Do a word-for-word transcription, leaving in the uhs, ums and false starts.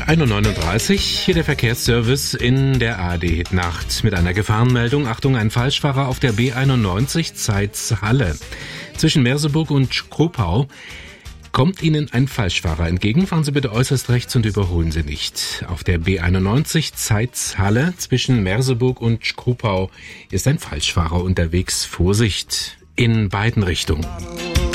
ein Uhr neununddreißig, hier der Verkehrsservice in der A R D-Nacht mit einer Gefahrenmeldung. Achtung, ein Falschfahrer auf der B einundneunzig Zeitz-Halle. Zwischen Merseburg und Schkopau kommt Ihnen ein Falschfahrer entgegen. Fahren Sie bitte äußerst rechts und überholen Sie nicht. Auf der B einundneunzig Zeitz-Halle zwischen Merseburg und Schkopau ist ein Falschfahrer unterwegs. Vorsicht in beiden Richtungen.